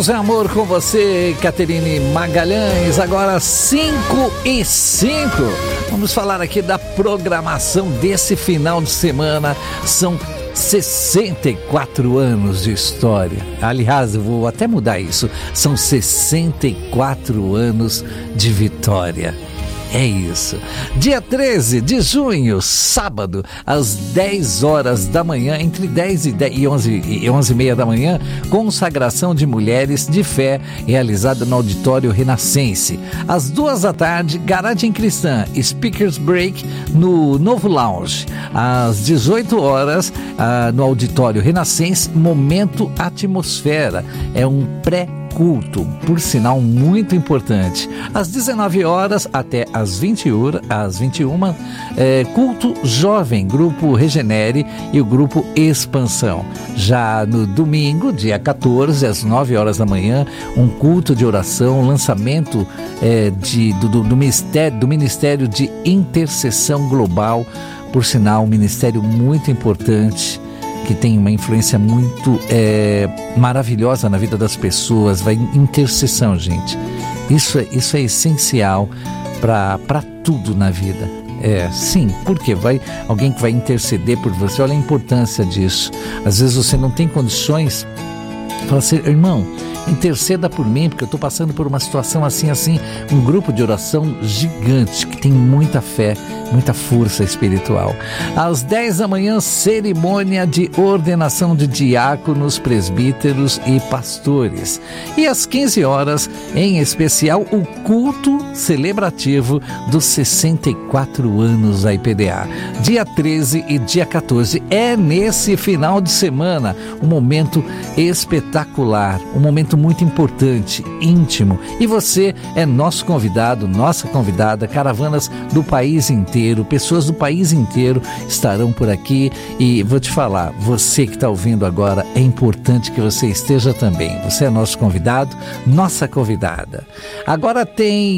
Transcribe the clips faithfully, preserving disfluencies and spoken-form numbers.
Deus é amor com você, Caterine Magalhães. Agora cinco e cinco. Vamos falar aqui da programação desse final de semana. São sessenta e quatro anos de história. Aliás, eu vou até mudar isso. São sessenta e quatro anos de vitória. É isso. Dia treze de junho, sábado, às dez horas da manhã, entre dez e onze e meia da manhã, consagração de mulheres de fé, realizada no Auditório Renascense. Às duas da tarde, Garagem Cristã, Speakers Break no Novo Lounge. Às dezoito horas, ah, no Auditório Renascense, Momento Atmosfera. É um pré culto, por sinal muito importante. Às dezenove horas até às vinte horas, às vinte e uma, é, culto jovem, grupo Regenere e o grupo Expansão. Já no domingo, dia quatorze, às nove horas da manhã, um culto de oração, lançamento é, de, do, do, do, ministério, do Ministério de Intercessão Global, por sinal, um ministério muito importante, que tem uma influência muito é, maravilhosa na vida das pessoas. Vai intercessão, gente. Isso é, isso é essencial para tudo na vida. É, sim, porque vai alguém que vai interceder por você. Olha a importância disso. Às vezes você não tem condições. Fala assim, irmão, interceda por mim, porque eu estou passando por uma situação assim, assim. Um grupo de oração gigante, que tem muita fé, muita força espiritual. Às dez da manhã, cerimônia de ordenação de diáconos, presbíteros e pastores. E às quinze horas, em especial, o culto celebrativo dos sessenta e quatro anos da I P D A. Dia treze e dia quatorze. É nesse final de semana um momento espetacular, um momento muito importante, íntimo. E você é nosso convidado, nossa convidada. Caravanas do país inteiro, pessoas do país inteiro estarão por aqui. E vou te falar, você que está ouvindo agora, é importante que você esteja também. Você é nosso convidado, nossa convidada. Agora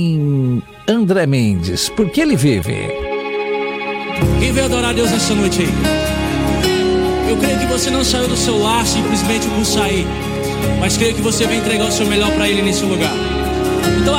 tem André Mendes, porque ele vive. Quem veio adorar a Deus nessa noite aí? Eu creio que você não saiu do seu lar simplesmente por sair, mas creio que você vai entregar o seu melhor para Ele nesse lugar. Então